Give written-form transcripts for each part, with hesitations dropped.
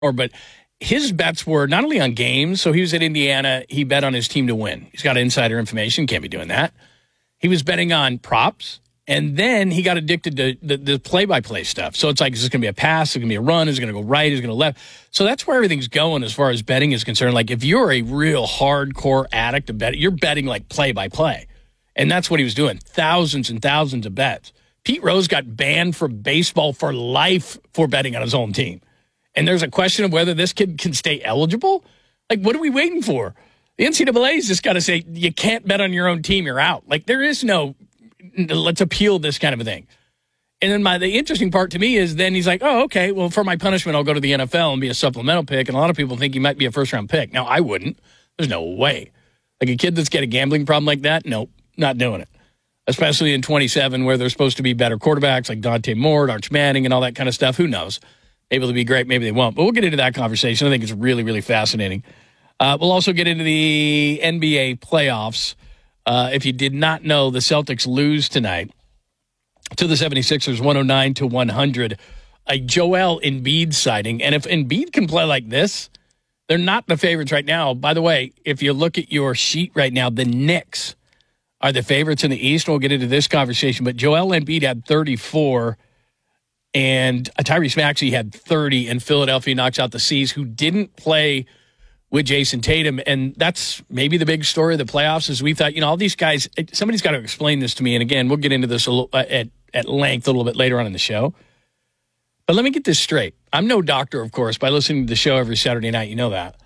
but his bets were not only on games. So he was at Indiana. He bet on his team to win. He's got insider information. Can't be doing that. He was betting on props. And then he got addicted to the play-by-play stuff. So it's like, is this going to be a pass? Is it going to be a run? Is it going to go right? Is it going to left? So that's where everything's going as far as betting is concerned. Like, if you're a real hardcore addict to betting, you're betting like play-by-play. And that's what he was doing. Thousands and thousands of bets. Pete Rose got banned from baseball for life for betting on his own team. And there's a question of whether this kid can stay eligible. Like, what are we waiting for? The NCAA's just got to say, you can't bet on your own team, you're out. Like, there is no... let's appeal this kind of a thing. And then the interesting part to me is then he's like, oh, okay, well, for my punishment, I'll go to the NFL and be a supplemental pick. And a lot of people think he might be a first-round pick. Now, I wouldn't. There's no way. Like, a kid that's got a gambling problem like that, nope, not doing it. Especially in 27 where there's supposed to be better quarterbacks like Dante Moore, Arch Manning, and all that kind of stuff. Who knows? Maybe they'll be great, maybe they won't. But we'll get into that conversation. I think it's really, really fascinating. We'll also get into the NBA playoffs. If you did not know, the Celtics lose tonight to the 76ers 109-100. A Joel Embiid sighting. And if Embiid can play like this, they're not the favorites right now. By the way, if you look at your sheet right now, the Knicks are the favorites in the East. We'll get into this conversation. But Joel Embiid had 34, and Tyrese Maxey had 30, and Philadelphia knocks out the C's, who didn't play with Jason Tatum. And that's maybe the big story of the playoffs is we thought, all these guys, somebody's got to explain this to me. And again, we'll get into this at length a little bit later on in the show. But let me get this straight. I'm no doctor, of course. By listening to the show every Saturday night, you know that.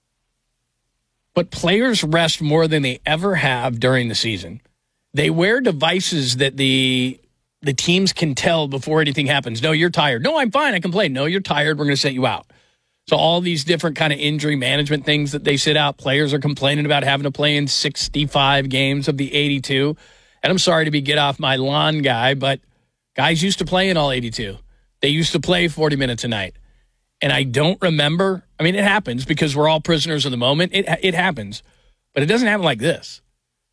But players rest more than they ever have during the season. They wear devices that the teams can tell before anything happens. No, you're tired. No, I'm fine. I can play. No, you're tired. We're going to set you out. So all these different kind of injury management things that they sit out, players are complaining about having to play in 65 games of the 82. And I'm sorry to be get off my lawn guy, but guys used to play in all 82. They used to play 40 minutes a night. And I don't remember. I mean, it happens because we're all prisoners of the moment. It happens. But it doesn't happen like this.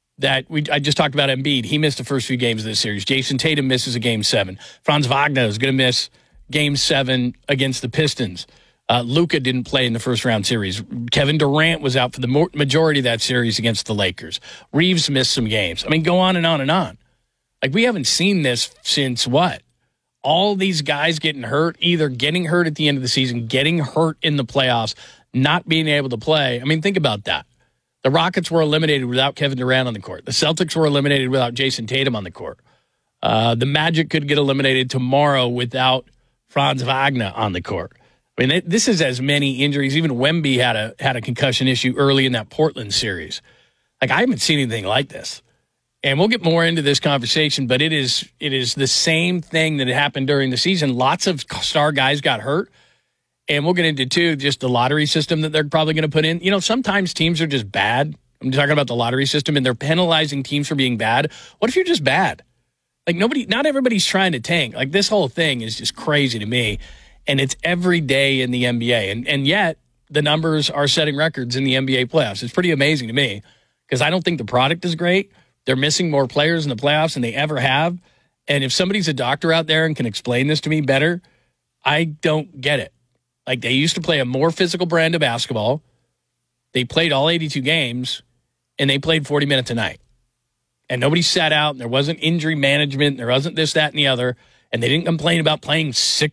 I just talked about Embiid. He missed the first few games of this series. Jason Tatum misses a Game 7. Franz Wagner is going to miss Game 7 against the Pistons. Luka didn't play in the first-round series. Kevin Durant was out for the majority of that series against the Lakers. Reeves missed some games. I mean, go on and on and on. Like, we haven't seen this since what? All these guys getting hurt, either getting hurt at the end of the season, getting hurt in the playoffs, not being able to play. I mean, think about that. The Rockets were eliminated without Kevin Durant on the court. The Celtics were eliminated without Jason Tatum on the court. The Magic could get eliminated tomorrow without Franz Wagner on the court. I mean, this is as many injuries. Even Wemby had a concussion issue early in that Portland series. Like, I haven't seen anything like this. And we'll get more into this conversation, but it is the same thing that happened during the season. Lots of star guys got hurt. And we'll get into, too, just the lottery system that they're probably going to put in. Sometimes teams are just bad. I'm talking about the lottery system, and they're penalizing teams for being bad. What if you're just bad? Like, not everybody's trying to tank. Like, this whole thing is just crazy to me. And it's every day in the NBA. And yet, the numbers are setting records in the NBA playoffs. It's pretty amazing to me because I don't think the product is great. They're missing more players in the playoffs than they ever have. And if somebody's a doctor out there and can explain this to me better, I don't get it. Like, they used to play a more physical brand of basketball. They played all 82 games, and they played 40 minutes a night. And nobody sat out, and there wasn't injury management, there wasn't this, that, and the other. And they didn't complain about playing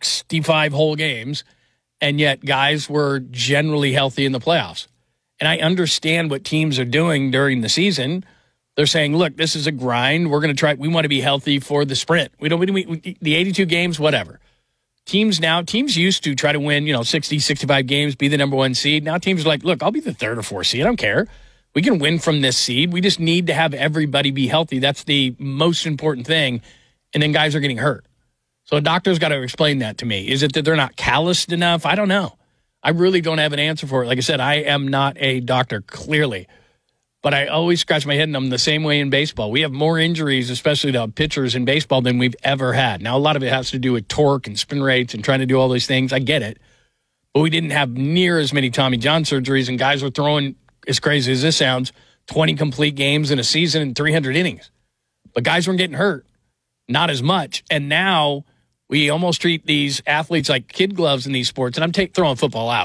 65 whole games, and yet guys were generally healthy in the playoffs. And I understand what teams are doing during the season. They're saying, look, this is a grind. We're going to try. We want to be healthy for the sprint. We the 82 games, whatever. Teams used to try to win, 60, 65 games, be the number one seed. Now teams are like, look, I'll be the third or fourth seed. I don't care. We can win from this seed. We just need to have everybody be healthy. That's the most important thing. And then guys are getting hurt. So a doctor's got to explain that to me. Is it that they're not calloused enough? I don't know. I really don't have an answer for it. Like I said, I am not a doctor, clearly. But I always scratch my head, and I'm the same way in baseball. We have more injuries, especially to pitchers in baseball, than we've ever had. Now, a lot of it has to do with torque and spin rates and trying to do all these things. I get it. But we didn't have near as many Tommy John surgeries, and guys were throwing, as crazy as this sounds, 20 complete games in a season and 300 innings. But guys weren't getting hurt. Not as much. And now We almost treat these athletes like kid gloves in these sports, and I'm throwing football out.